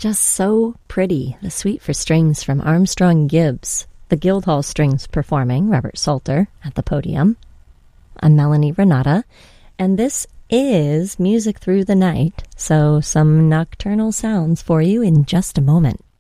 Just so pretty. The Suite for Strings from Armstrong Gibbs. The Guildhall Strings performing, Robert Salter at the podium. I'm Melanie Renata, and this is Music Through the Night, so some nocturnal sounds for you in just a moment.